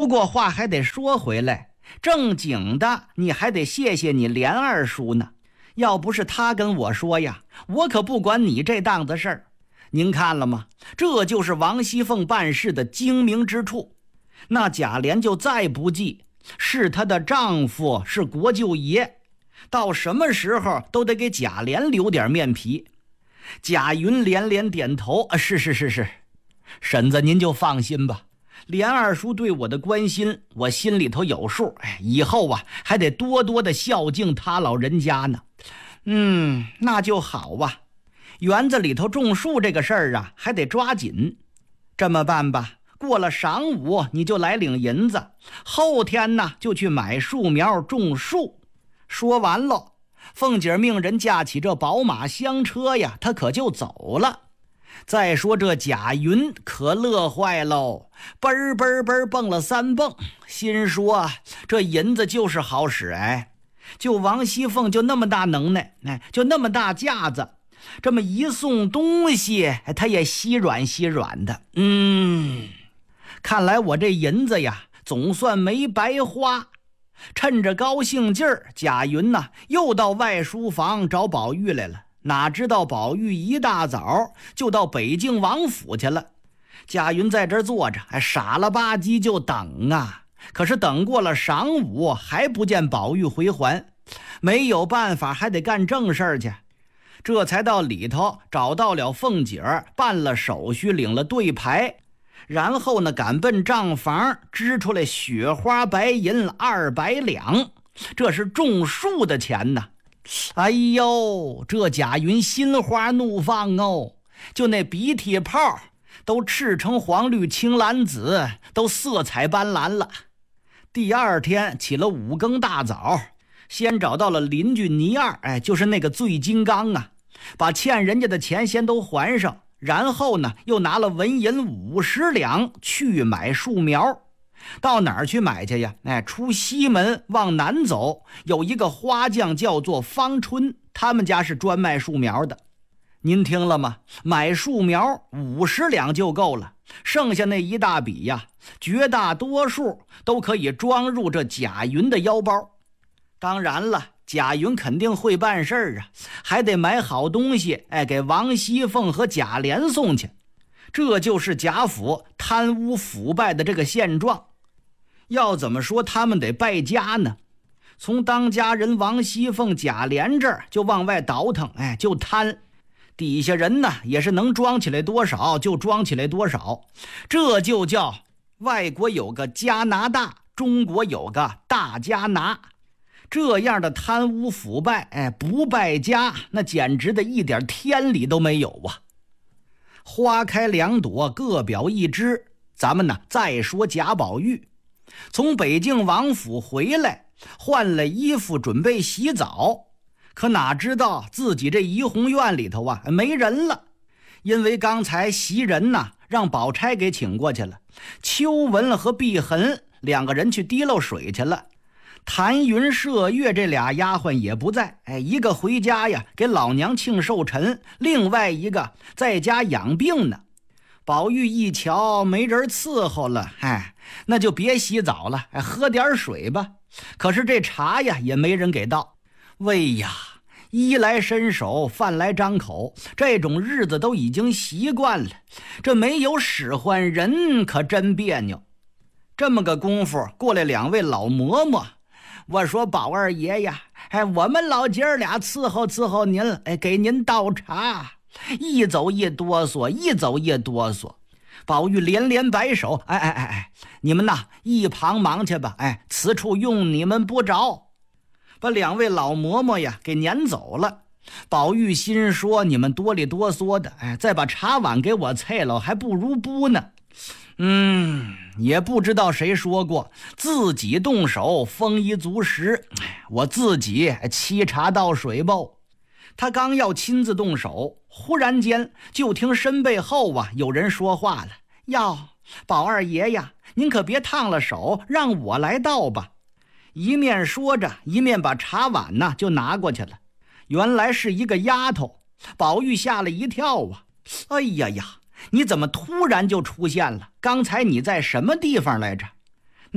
不过话还得说回来，正经的你还得谢谢你连二叔呢。要不是他跟我说呀，我可不管你这档子事儿。您看了吗？这就是王熙凤办事的精明之处。那贾琏就再不济，是她的丈夫，是国舅爷，到什么时候都得给贾琏留点面皮。贾云连连点头，是，婶子您就放心吧，连二叔对我的关心我心里头有数，以后啊还得多多的孝敬他老人家呢。那就好啊。园子里头种树这个事儿啊，还得抓紧。这么办吧，过了晌午你就来领银子，后天呢就去买树苗种树。说完了，凤姐命人驾起这宝马香车呀，她可就走了。再说这贾云可乐坏喽，嘣儿嘣儿嘣儿蹦了3蹦，心说这银子就是好使。就王熙凤就那么大能耐，就那么大架子，这么一送东西，他也稀软稀软的。看来我这银子呀总算没白花。趁着高兴劲儿，贾云呢又到外书房找宝玉来了。哪知道宝玉一大早就到北静王府去了。贾云在这儿坐着，傻了吧唧就等啊。可是等过了晌午，还不见宝玉回还，没有办法，还得干正事儿去。这才到里头找到了凤姐儿，办了手续，领了对牌，然后呢赶奔账房，支出来雪花白银200两，这是种树的钱呢。哎呦，这贾云心花怒放哦，就那鼻涕泡都赤橙黄绿青蓝紫，都色彩斑斓了。第二天起了5更大早，先找到了邻居倪二，就是那个醉金刚啊，把欠人家的钱先都还上，然后呢又拿了纹银50两去买树苗。到哪儿去买去呀？出西门往南走，有一个花匠叫做方春，他们家是专卖树苗的。您听了吗？买树苗50两就够了，剩下那一大笔呀，绝大多数都可以装入这贾云的腰包。当然了，贾云肯定会办事儿啊，还得买好东西，给王熙凤和贾琏送去。这就是贾府贪污腐败的这个现状。要怎么说他们得败家呢？从当家人王熙凤、贾琏这儿就往外倒腾，就贪。底下人呢也是能装起来多少就装起来多少，这就叫外国有个加拿大，中国有个大加拿。这样的贪污腐败，不败家，那简直的一点天理都没有啊！花开2朵，各表一枝。咱们呢再说贾宝玉，从北静王府回来，换了衣服准备洗澡，可哪知道自己这怡红院里头啊没人了，因为刚才袭人呢让宝钗给请过去了，秋纹和碧痕2个人去提溜水去了，谭云、麝月这俩丫鬟也不在，一个回家呀给老娘庆寿辰，另外一个在家养病呢。宝玉一瞧没人伺候了，那就别洗澡了，喝点水吧。可是这茶呀也没人给倒。喂呀，衣来伸手，饭来张口，这种日子都已经习惯了，这没有使唤人可真别扭。这么个功夫，过来2位老嬷嬷，我说宝二爷呀，我们老姐儿俩伺候伺候您，给您倒茶。一走一哆嗦，一走一哆嗦。宝玉连连摆手，你们呐一旁忙去吧，此处用你们不着。把2位老嬷嬷呀给撵走了。宝玉心说，你们哆里哆嗦的，再把茶碗给我菜了，还不如不呢。也不知道谁说过，自己动手丰衣足食，我自己沏茶倒水吧。他刚要亲自动手，忽然间就听身背后啊有人说话了：哟，宝二爷呀，您可别烫了手，让我来倒吧。一面说着，一面把茶碗呢就拿过去了。原来是一个丫头。宝玉吓了一跳啊！哎呀呀，你怎么突然就出现了？刚才你在什么地方来着？